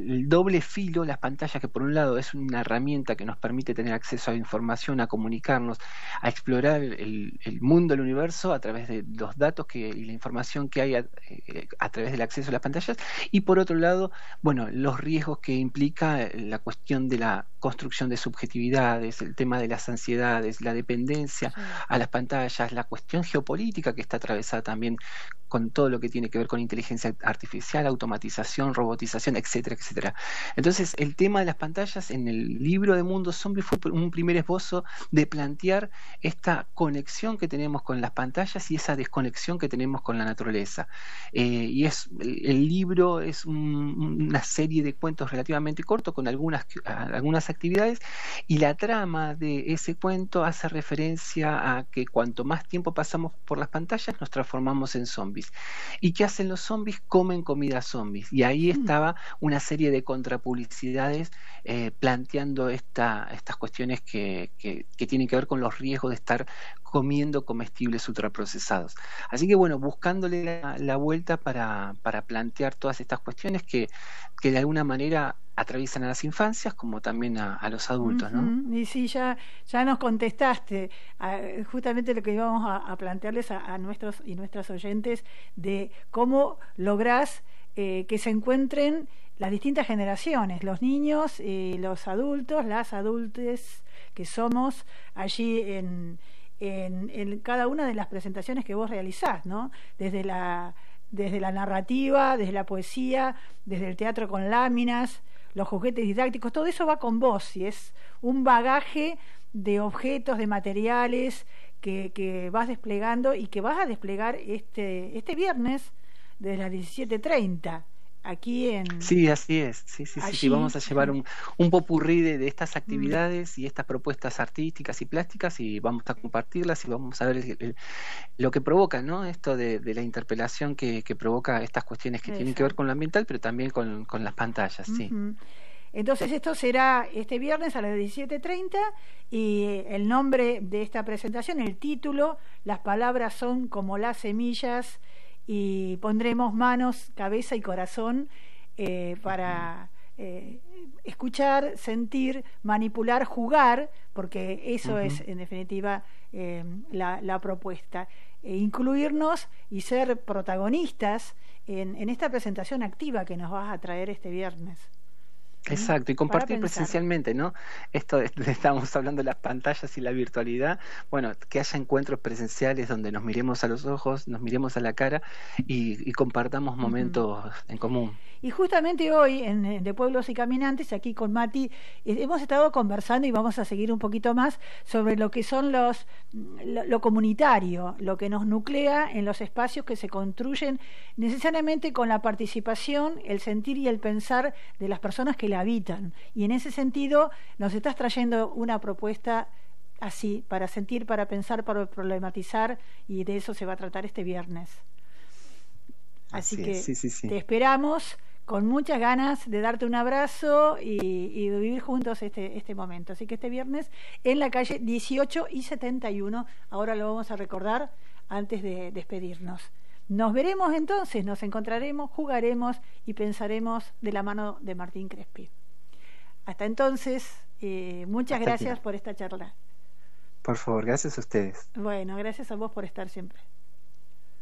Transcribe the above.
el doble filo, las pantallas, que por un lado es una herramienta que nos permite tener acceso a información, a comunicarnos, a explorar el mundo, el universo a través de los datos y la información que hay a través del acceso a las pantallas, y por otro lado, bueno, los riesgos que implica la cuestión de la construcción de subjetividades, el tema de las ansiedades, la dependencia Sí. a las pantallas, la cuestión geopolítica que está atravesada también con todo lo que tiene que ver con inteligencia artificial, automatización, robotización, etcétera, etcétera. Entonces, el tema de las pantallas en el libro de Mundo Zombie fue un primer esbozo de plantear esta conexión que tenemos con las pantallas y esa desconexión que tenemos con la naturaleza. Y el libro es una serie de cuentos relativamente cortos con algunas actividades, y la trama de ese cuento hace referencia a que cuanto más tiempo pasamos por las pantallas nos transformamos en zombies. ¿Y qué hacen los zombies? Comen comida zombies. Y ahí estaba una serie de contrapublicidades planteando estas cuestiones que tienen que ver con los riesgos de estar comiendo comestibles ultraprocesados. Así que bueno, buscándole la vuelta para plantear todas estas cuestiones que de alguna manera atraviesan a las infancias como también a los adultos, ¿no? Y sí, ya nos contestaste justamente lo que íbamos a plantearles a nuestros y nuestras oyentes, de cómo lográs que se encuentren las distintas generaciones, los niños, los adultos, las adultes que somos allí en cada una de las presentaciones que vos realizás, ¿no? Desde la narrativa, desde la poesía, desde el teatro con láminas, los juguetes didácticos, todo eso va con vos, y es un bagaje de objetos, de materiales que vas desplegando y que vas a desplegar este viernes desde las 17:30 aquí Sí, así es. Sí, sí, sí, sí. allí. Vamos a llevar un popurrí de estas actividades y estas propuestas artísticas y plásticas, y vamos a compartirlas y vamos a ver lo que provoca, ¿no? Esto de la interpelación que provoca estas cuestiones que tienen que ver Exacto. con lo ambiental, pero también con las pantallas, sí. Entonces esto será este viernes a las 17:30, y el nombre de esta presentación, el título, las palabras son como las semillas, y pondremos manos, cabeza y corazón para escuchar, sentir, manipular, jugar, porque eso es en definitiva la propuesta. Incluirnos y ser protagonistas en esta presentación activa que nos vas a traer este viernes. Exacto, y Para compartir pensar. presencialmente, ¿no? Esto estábamos hablando de las pantallas y la virtualidad. Bueno, que haya encuentros presenciales donde nos miremos a los ojos, nos miremos a la cara y compartamos momentos en común. Y justamente hoy en De Pueblos y Caminantes, aquí con Mati, hemos estado conversando y vamos a seguir un poquito más sobre lo que son lo comunitario, lo que nos nuclea en los espacios que se construyen necesariamente con la participación, el sentir y el pensar de las personas que la habitan. Y en ese sentido nos estás trayendo una propuesta así, para sentir, para pensar, para problematizar, y de eso se va a tratar este viernes. Así Así es, que sí, sí, sí. te esperamos con muchas ganas de darte un abrazo y de vivir juntos este momento. Así que este viernes en la calle 18 y 71, ahora lo vamos a recordar antes de despedirnos. Nos veremos entonces, nos encontraremos, jugaremos y pensaremos de la mano de Martín Crespi. Hasta entonces, muchas Hasta el gracias viernes. por esta charla. Por favor, gracias a ustedes. Bueno, gracias a vos por estar siempre.